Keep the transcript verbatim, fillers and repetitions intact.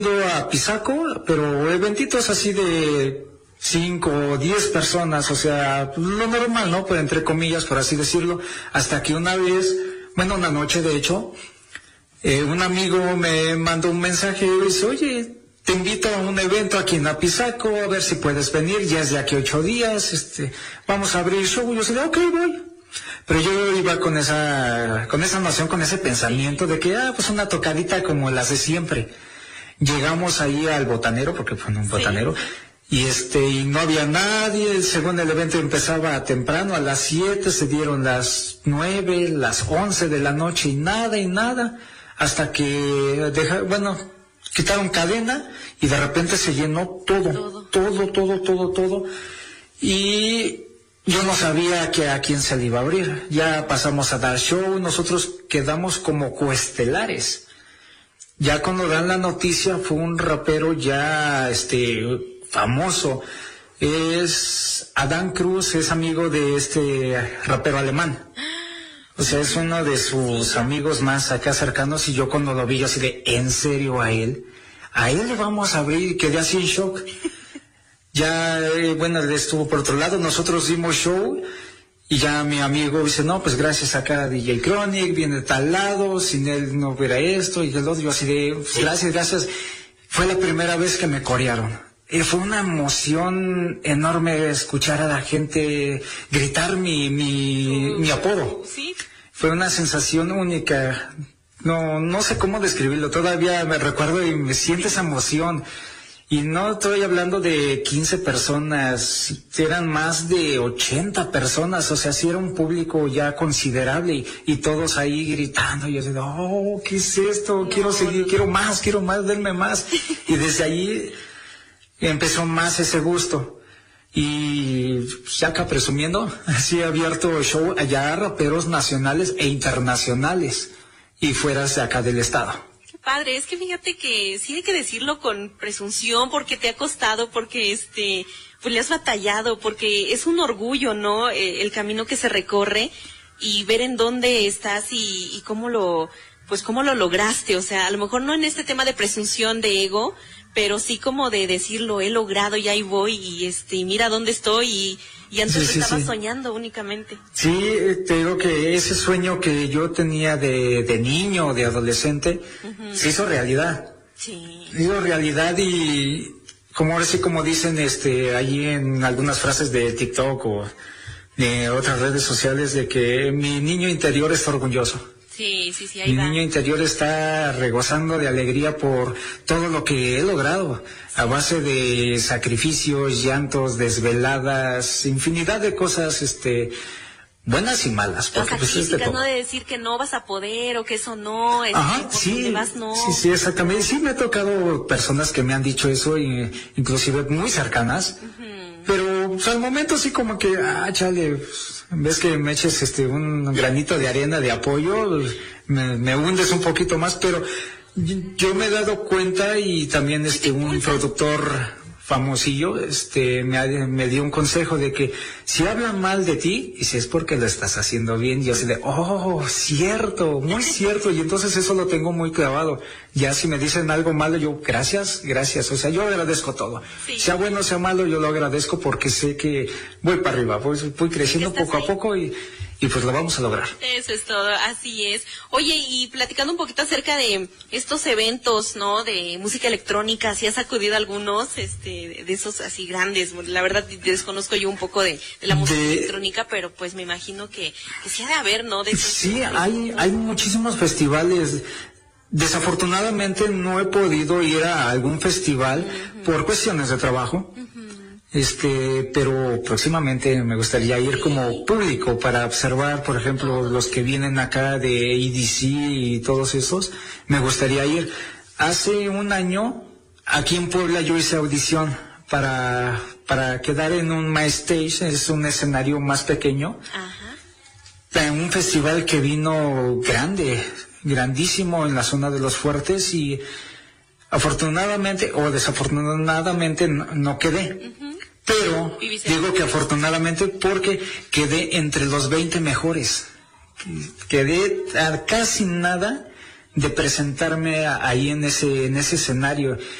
a Pisaco, pero eventitos así de cinco o diez personas, o sea, lo normal, ¿no? Pues entre comillas, por así decirlo, hasta que una vez, bueno, una noche de hecho, eh, un amigo me mandó un mensaje y dice, oye, te invito a un evento aquí en Apizaco, a ver si puedes venir, ya es de aquí ocho días, este, vamos a abrir show. Y yo dije, ok, voy. Pero yo iba con esa, con esa noción, con ese pensamiento de que, ah, pues una tocadita como las de siempre. Llegamos ahí al botanero, porque fue un botanero, sí. y este, y no había nadie. Según el evento empezaba temprano, a las siete, se dieron las nueve, las once de la noche, y nada, y nada, hasta que deja, bueno, quitaron cadena, y de repente se llenó todo, todo, todo, todo, todo, todo, y yo no sabía que a quién se le iba a abrir. Ya pasamos a dar show, nosotros quedamos como coestelares. Ya cuando dan la noticia, fue un rapero ya este famoso, es Adán Cruz, es amigo de este rapero alemán. O sea, es uno de sus amigos más acá cercanos, y yo cuando lo vi, yo así de, ¿en serio a él? A él le vamos a abrir, y quedé así en shock. Ya, eh, bueno, él estuvo por otro lado, nosotros dimos show, y ya mi amigo dice, no, pues gracias acá a D J Chronic, viene de tal lado, sin él no hubiera esto, y el otro, yo así de, pues, gracias, gracias. Fue la primera vez que me corearon. Eh, fue una emoción enorme escuchar a la gente gritar mi, mi, mi apodo. Sí. Fue una sensación única. No, no sé cómo describirlo, todavía me recuerdo y me siento esa emoción. Y no estoy hablando de quince personas, eran más de ochenta personas, o sea, sí era un público ya considerable, y, y todos ahí gritando, y yo decía, oh, ¿qué es esto? Quiero no, seguir, no. quiero más, quiero más, denme más. Y desde ahí empezó más ese gusto. Y ya acá presumiendo, sí he abierto show allá a raperos nacionales e internacionales, y fuera de acá del estado. Padre, es que fíjate que sí hay que decirlo con presunción, porque te ha costado, porque este, pues le has batallado, porque es un orgullo, ¿no? Eh, el camino que se recorre, y ver en dónde estás y, y cómo lo, pues cómo lo lograste. O sea, a lo mejor no en este tema de presunción de ego, pero sí como de decirlo, he logrado y ahí voy, y este, mira dónde estoy, y, y antes sí, sí, estaba sí. soñando únicamente. Sí, te digo que ese sueño que yo tenía de, de niño, de adolescente, uh-huh. se hizo realidad. Sí. Se hizo realidad, y como ahora sí, como dicen este, allí en algunas frases de TikTok o de otras redes sociales, de que mi niño interior está orgulloso. Sí, sí, sí, ahí Mi va. niño interior está regozando de alegría por todo lo que he logrado, a base de sacrificios, llantos, desveladas, infinidad de cosas, este, buenas y malas. Porque pues es de todo. No de decir que no vas a poder, o que eso no, es Ajá, que sí, donde vas no. Sí, sí, exactamente. Sí me ha tocado personas que me han dicho eso, y, inclusive muy cercanas, uh-huh. pero pues, al momento sí como que, ah, chale, pues, en vez que me eches este un granito de arena de apoyo, me, me hundes un poquito más, pero yo me he dado cuenta, y también este un productor famosillo este me, me dio un consejo de que si hablan mal de ti, y si es porque lo estás haciendo bien, yo así de, oh, cierto, muy cierto, y entonces eso lo tengo muy clavado. Ya si me dicen algo malo, yo, gracias, gracias, o sea, yo agradezco todo. Sí. Sea bueno, sea malo, yo lo agradezco, porque sé que voy para arriba, voy, voy creciendo poco ahí? a poco, y, y pues lo vamos a lograr. Eso es todo, así es. Oye, y platicando un poquito acerca de estos eventos, ¿no? De música electrónica, si has acudido a algunos, este, de esos así grandes. La verdad, desconozco yo un poco de, de la música de... electrónica, pero pues me imagino que, que sí ha de haber, ¿no? De esos sí, hay, hay muchísimos festivales. Desafortunadamente no he podido ir a algún festival uh-huh. por cuestiones de trabajo. Uh-huh. Este, pero próximamente me gustaría ir como público para observar, por ejemplo, los que vienen acá de E D C y todos esos. Me gustaría ir. Hace un año, aquí en Puebla, yo hice audición para, para quedar en un My Stage, es un escenario más pequeño. Ajá. En un festival que vino grande, grandísimo en la zona de Los Fuertes, y afortunadamente o desafortunadamente no, no quedé. Uh-huh. Pero digo que afortunadamente porque quedé entre los veinte mejores. Quedé a casi nada de presentarme ahí en ese en ese escenario.